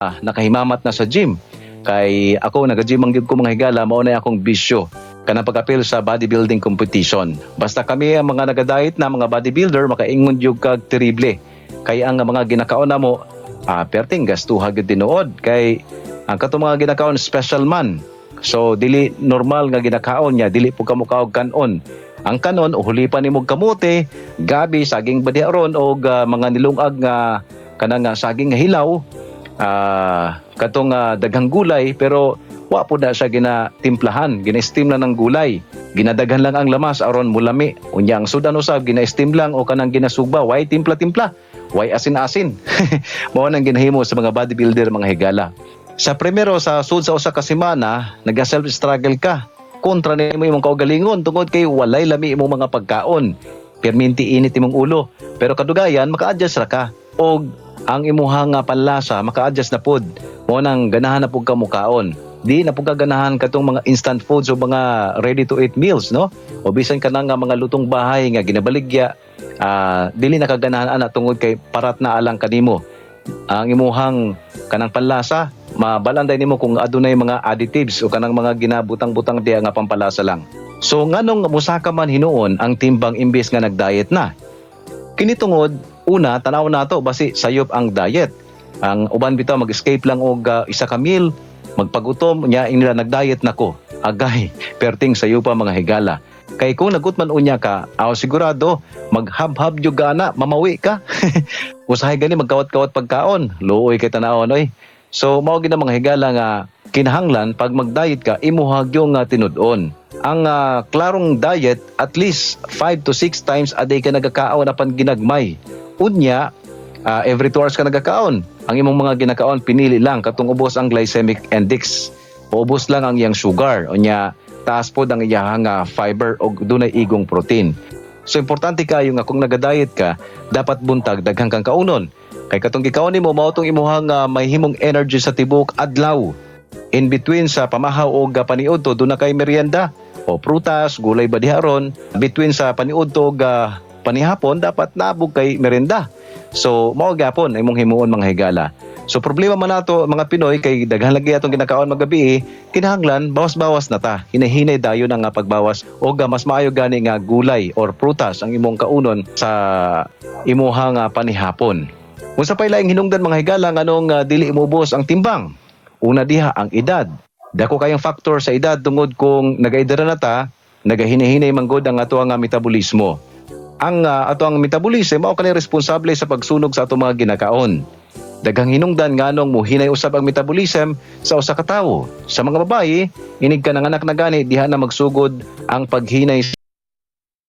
nakahimamat na sa gym. Kay ako nag-gym ang gyud ko mga higala, mao na akong bisyo kanang pag-apil sa bodybuilding competition. Basta kami ang mga nagadayet na mga bodybuilder makaingon jud kag terrible. Kay ang mga ginakaon namo perting gastuha gyud tinuod kay ang katong mga ginakaon special man. So dili normal nga ginakaon niya, dili po kamo kaog kanon. Ang kanon uhulipan nimo kamote, gabi, saging badiaron o mga nilungag nga kanang saging nga hilaw, katong daghang gulay pero wa po na siya ginatimplahan, gina-steam lang ng gulay. Ginadaghan lang ang lamas aron mulami. Unya ang sudan usab gina-steam lang o kanang ginasugba, way timpla-timpla, way asin-asin. Mao nang ginahimo sa mga bodybuilder mga higala. Sa primero sa sud sa usa ka semana, nag-self-struggle ka. Kontra nimo imong kaugalingon tungod kay walay lami imong mga pagkaon. Perminti init imong ulo. Pero kadugayan maka-adjust ra ka. Og ang imuhang panlasa maka-adjust na pod. Mo nang ganahan na pud ka mukaon. Di na pud kaganahan katong mga instant foods o mga ready to eat meals, no? O bisan ka na nga mga lutong bahay nga ginabaligya, dili na kaganahan ana tungod kay parat na alang kanimo. Ang imuhang kanang panlasa mabalanday nimo kung adunay mga additives o kanang mga ginabutang-butang diya nga pampalasa lang. So nganong musaka man hinuon ang timbang imbes nga nag-diet na? Kini tungod una tanaw nato basi sayop ang diet. Ang uban bitaw mag-escape lang og isa ka meal, magpagutom nya nila nag-diet nako. Agay perting sayo pa mga higala. Kay kung nagutman unya ka, sigurado maghab-hab jud gana, mamawi ka. Usahay gani magkawat-kawat pagkaon, luoy kay tanawon oy. So mao gid mga higala nga kinahanglan pag mag-diet ka imuhag yung tinud-on. Ang klarong diet at least 5 to 6 times a day ka nagakaon apan ginagmay. Unya every 2 hours ka nagakaon. Ang imong mga ginakaon pinili lang katong ubos ang glycemic index. Ubos lang ang iyang sugar. Unya taas pod ang iyang fiber o dunay igong protein. So importante kayo nga kung nagadiet ka, dapat buntag daghang kang kaunon. Kay katong gikaon nimo mao tong imuhang may himong energy sa tibok adlaw. In between sa pamahaw o paniud to doon na kay merienda o prutas, gulay badiharon. Between sa paniud to panihapon dapat nabog kay merienda. So mao gyapon imong himuon mga higala. So problema man nato mga Pinoy kay daghan lagi atong ginakaon magabi, kinahanglan bawas-bawas na ta. Hinahinay dayon ang pagbawas o mas maayo gani nga gulay or prutas ang imong kaunon sa imuhang panihapon. Kung sa pay laing hinungdan mga higala nganong dili imubos ang timbang. Una diha ang edad. Dako kayang factor sa edad tungod kung nagaedara na ta, nagahinay-hinay manggod ang ato ang metabolismo. Ang ato ang metabolismo mao kanang responsable sa pagsunog sa ato mga ginakaon. Daghang hinungdan nganong muhinay usab ang metabolism sa usa ka tawo. Sa mga babayi, inig ka nanganak na gani diha na magsugod ang paghinay